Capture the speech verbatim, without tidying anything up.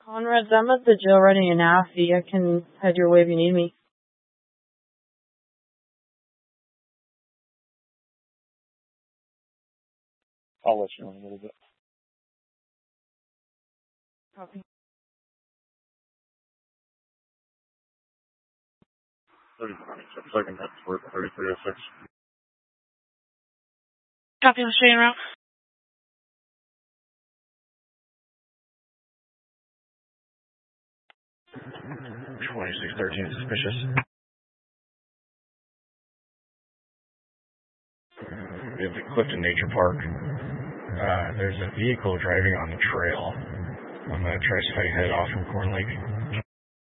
Conrad, I'm at the jail writing an affy. I can head your way if you need me. I'll let you know in a little bit. Copy. thirty-six second, that's for thirty-three oh six. Copy, I'll show you around. twenty-six thirteen, suspicious. We have the Clifton Nature Park. Uh, there's a vehicle driving on the trail. I'm gonna try to head off from Corn Lake.